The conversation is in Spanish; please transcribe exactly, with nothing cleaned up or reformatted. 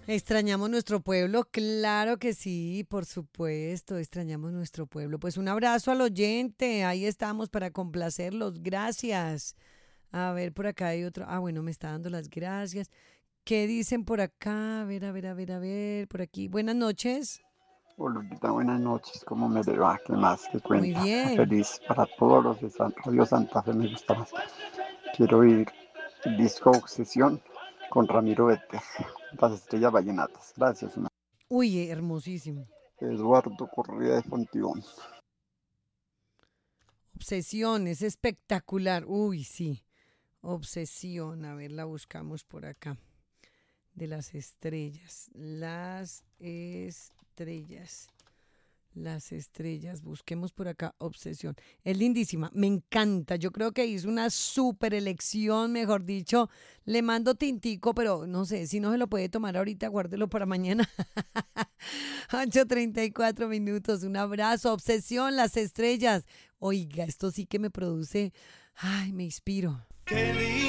Extrañamos nuestro pueblo, claro que sí, por supuesto, extrañamos nuestro pueblo. Pues un abrazo al oyente, ahí estamos para complacerlos, gracias. A ver, por acá hay otro, ah, bueno, me está dando las gracias. ¿Qué dicen por acá? A ver, a ver, a ver, a ver, por aquí. Buenas noches. Hola, buenas noches, ¿cómo me le va? ¿Qué más? ¿Qué Muy cuenta? bien. Feliz para todos los de San, Radio Santa Fe, me gusta más. Quiero ir el disco Obsesión con Ramiro Vetter, las estrellas vallenatas. Gracias, una- Uy, hermosísimo. Eduardo Correa de Fontibón. Obsesión, es espectacular. Uy, sí. Obsesión, a ver, la buscamos por acá. De las estrellas. Las estrellas. Las estrellas, busquemos por acá, obsesión. Es lindísima, me encanta. Yo creo que hizo una super elección, mejor dicho. Le mando tintico, pero no sé, si no se lo puede tomar ahorita, guárdelo para mañana. ocho treinta y cuatro minutos, un abrazo, obsesión, las estrellas. Oiga, esto sí que me produce, ay, me inspiro.